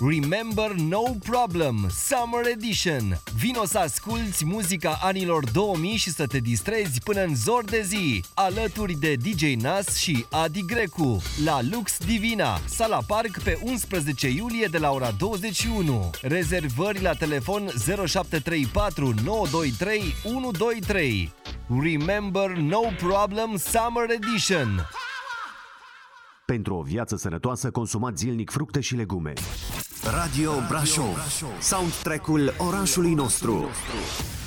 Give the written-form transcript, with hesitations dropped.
Remember No Problem, Summer Edition. Vino să asculți muzica anilor 2000 și să te distrezi până în zor de zi, alături de DJ Nas și Adi Grecu, la Lux Divina, Sala Parc, pe 11 iulie de la ora 21. Rezervări la telefon 0734 923 123. Remember No Problem, Summer Edition. Pentru o viață sănătoasă, consumați zilnic fructe și legume. Radio Brașov, soundtrack-ul orașului nostru.